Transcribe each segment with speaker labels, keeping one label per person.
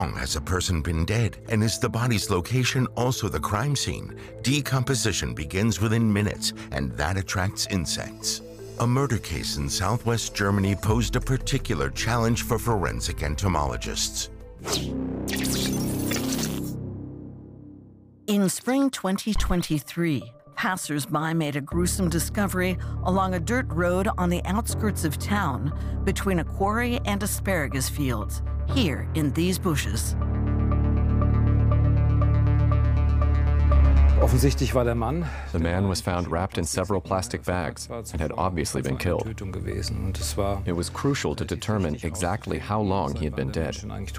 Speaker 1: long has a person been dead, and is the body's location also the crime scene, decomposition begins within minutes, and that attracts insects. A murder case in southwest Germany posed a particular challenge for forensic entomologists.
Speaker 2: In spring 2023, passers-by made a gruesome discovery along a dirt road on the outskirts of town between a quarry and asparagus fields, here in these bushes.
Speaker 3: The man was found wrapped in several plastic bags and had obviously been killed. It was crucial to determine exactly how long he had been dead.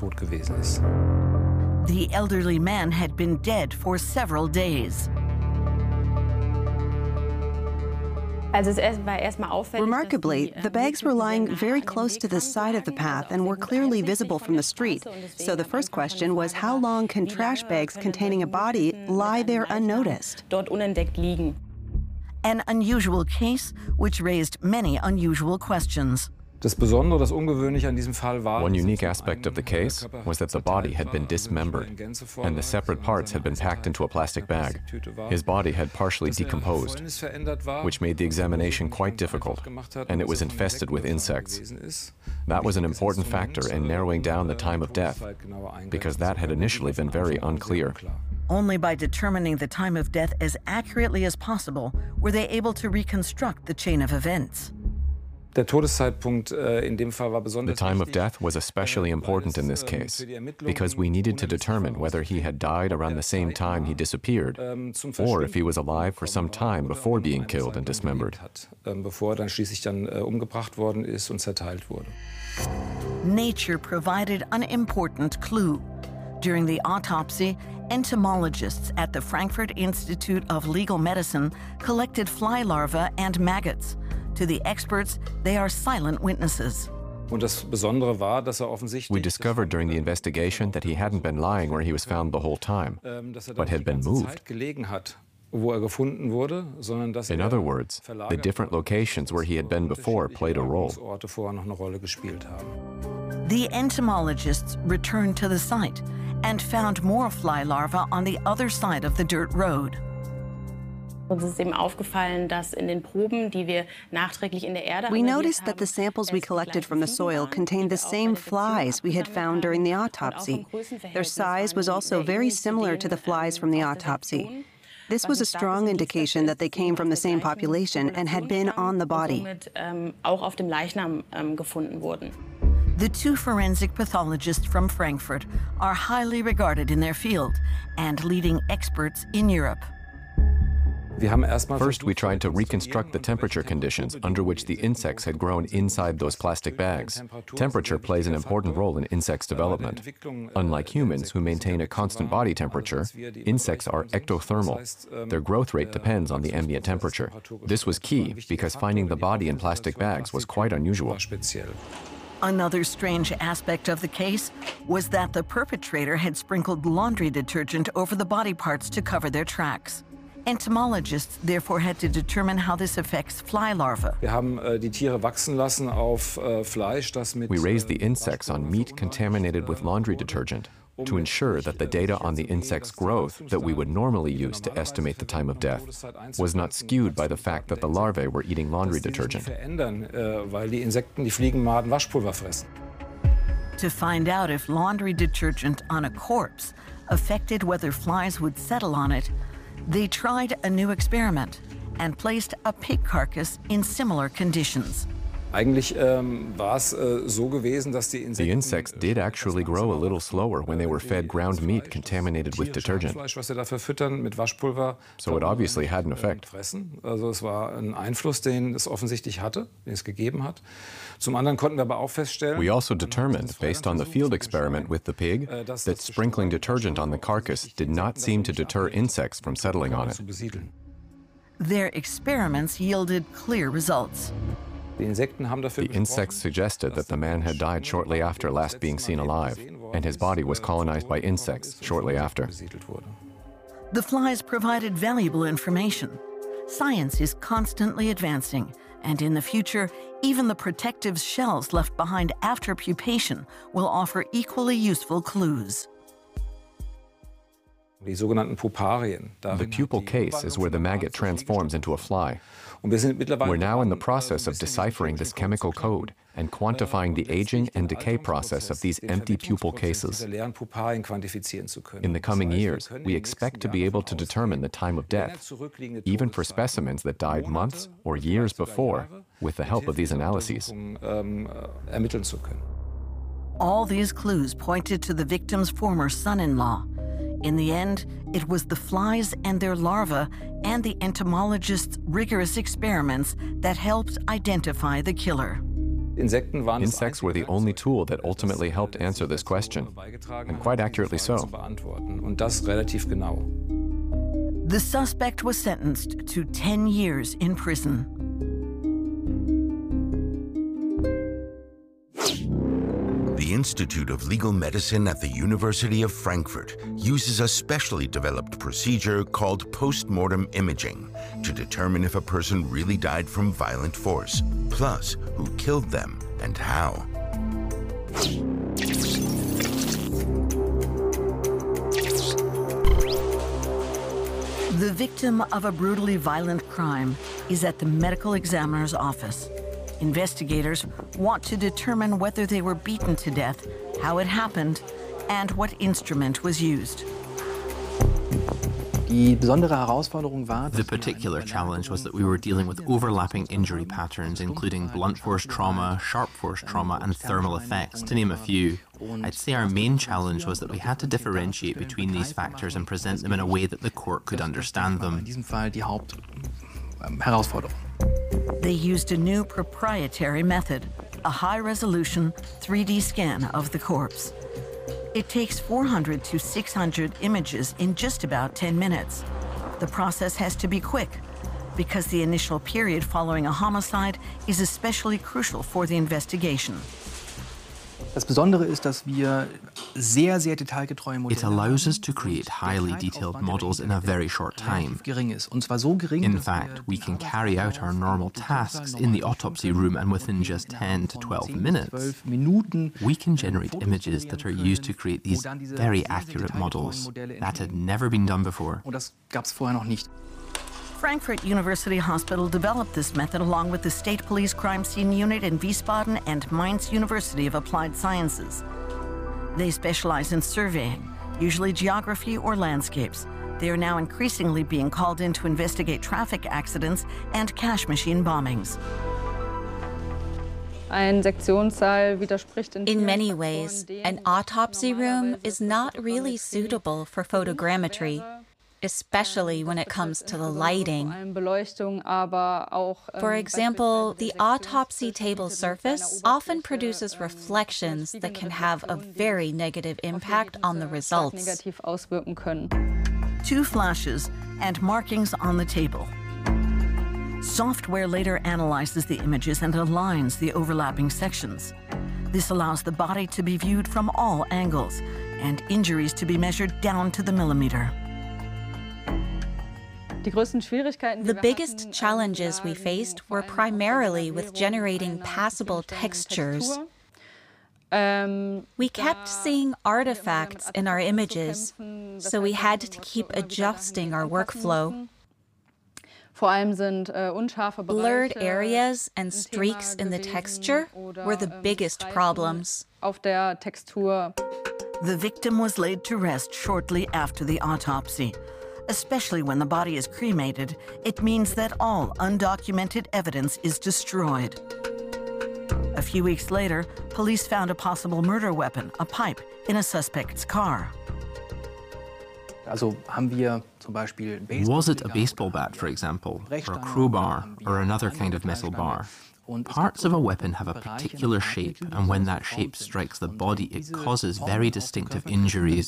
Speaker 2: The elderly man had been dead for several days.
Speaker 4: Remarkably, the bags were lying very close to the side of the path and were clearly visible from the street. So the first question was, how long can trash bags containing a body lie there unnoticed?
Speaker 2: An unusual case which raised many unusual questions.
Speaker 3: One unique aspect of the case was that the body had been dismembered, and the separate parts had been packed into a plastic bag. His body had partially decomposed, which made the examination quite difficult, and it was infested with insects. That was an important factor in narrowing down the time of death, because that had initially been very unclear.
Speaker 2: Only by determining the time of death as accurately as possible were they able to reconstruct the chain of events.
Speaker 3: The time of death was especially important in this case, because we needed to determine whether he had died around the same time he disappeared, or if he was alive for some time before being killed and dismembered.
Speaker 2: Nature provided an important clue. During the autopsy, entomologists at the Frankfurt Institute of Legal Medicine collected fly larvae and maggots. To the experts, they are silent witnesses.
Speaker 3: We discovered during the investigation that he hadn't been lying where he was found the whole time, but had been moved. In other words, the different locations where he had been before played a role.
Speaker 2: The entomologists returned to the site and found more fly larvae on the other side of the dirt road.
Speaker 4: We noticed that the samples we collected from the soil contained the same flies we had found during the autopsy. Their size was also very similar to the flies from the autopsy. This was a strong indication that they came from the same population and had been on the body.
Speaker 2: The two forensic pathologists from Frankfurt are highly regarded in their field and leading experts in Europe.
Speaker 3: First, we tried to reconstruct the temperature conditions under which the insects had grown inside those plastic bags. Temperature plays an important role in insects' development. Unlike humans, who maintain a constant body temperature, insects are ectothermal. Their growth rate depends on the ambient temperature. This was key because finding the body in plastic bags was quite unusual.
Speaker 2: Another strange aspect of the case was that the perpetrator had sprinkled laundry detergent over the body parts to cover their tracks. Entomologists therefore had to determine how this affects fly larvae.
Speaker 3: We raised the insects on meat contaminated with laundry detergent to ensure that the data on the insect's growth that we would normally use to estimate the time of death was not skewed by the fact that the larvae were eating laundry detergent.
Speaker 2: To find out if laundry detergent on a corpse affected whether flies would settle on it, they tried a new experiment and placed a pig carcass in similar conditions.
Speaker 3: The insects did actually grow a little slower when they were fed ground meat contaminated with detergent. So it obviously had an effect. We also determined, based on the field experiment with the pig, that sprinkling detergent on the carcass did not seem to deter insects from settling on it.
Speaker 2: Their experiments yielded clear results.
Speaker 3: The insects suggested that the man had died shortly after last being seen alive, and his body was colonized by insects shortly after.
Speaker 2: The flies provided valuable information. Science is constantly advancing, And in the future, even the protective shells left behind after pupation will offer equally useful clues.
Speaker 3: The pupal case is where the maggot transforms into a fly. We're now in the process of deciphering this chemical code and quantifying the aging and decay process of these empty pupal cases. In the coming years, we expect to be able to determine the time of death, even for specimens that died months or years before, with the help of these analyses.
Speaker 2: All these clues pointed to the victim's former son-in-law. In the end, it was the flies and their larvae and the entomologist's rigorous experiments that helped identify the killer.
Speaker 3: Insects were the only tool that ultimately helped answer this question, and quite accurately so.
Speaker 2: The suspect was sentenced to 10 years in prison.
Speaker 1: The Institute of Legal Medicine at the University of Frankfurt uses a specially developed procedure called post-mortem imaging to determine if a person really died from violent force, plus who killed them and how.
Speaker 2: The victim of a brutally violent crime is at the medical examiner's office. Investigators want to determine whether they were beaten to death, how it happened, and what instrument was used.
Speaker 5: The particular challenge was that we were dealing with overlapping injury patterns, including blunt force trauma, sharp force trauma, and thermal effects, to name a few. I'd say our main challenge was that we had to differentiate between these factors and present them in a way that the court could understand them.
Speaker 2: They used a new proprietary method, a high-resolution 3D scan of the corpse. It takes 400 to 600 images in just about 10 minutes. The process has to be quick because the initial period following a homicide is especially crucial for the investigation.
Speaker 5: It allows us to create highly detailed models in a very short time. In fact, we can carry out our normal tasks in the autopsy room, and within just 10 to 12 minutes, we can generate images that are used to create these very accurate models. That had never been done before.
Speaker 2: Frankfurt University Hospital developed this method along with the State Police Crime Scene Unit in Wiesbaden and Mainz University of Applied Sciences. They specialize in surveying, usually geography or landscapes. They are now increasingly being called in to investigate traffic accidents and cash machine bombings.
Speaker 6: In many ways, an autopsy room is not really suitable for photogrammetry, especially when it comes to the lighting. For example, the autopsy table surface often produces reflections that can have a very negative impact on the results.
Speaker 2: 2 flashes and markings on the table. Software later analyzes the images and aligns the overlapping sections. This allows the body to be viewed from all angles and injuries to be measured down to the millimeter.
Speaker 6: The biggest challenges we faced were primarily with generating passable textures. We kept seeing artifacts in our images, so we had to keep adjusting our workflow. Blurred areas and streaks in the texture were the biggest problems.
Speaker 2: The victim was laid to rest shortly after the autopsy. Especially when the body is cremated, it means that all undocumented evidence is destroyed. A few weeks later, police found a possible murder weapon, a pipe, in a suspect's car.
Speaker 5: Was it a baseball bat, for example, or a crowbar, or another kind of metal bar? Parts of a weapon have a particular shape, and when that shape strikes the body, it causes very distinctive injuries.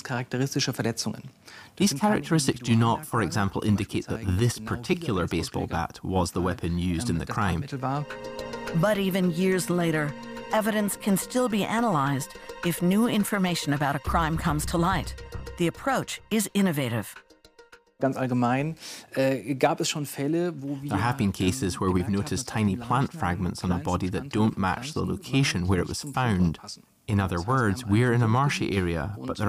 Speaker 5: These characteristics do not, for example, indicate that this particular baseball bat was the weapon used in the crime.
Speaker 2: But even years later, evidence can still be analyzed if new information about a crime comes to light. The approach is innovative.
Speaker 5: There have been cases where we've noticed tiny plant fragments on a body that don't match the location where it was found. In other words, we're in a marshy area, but there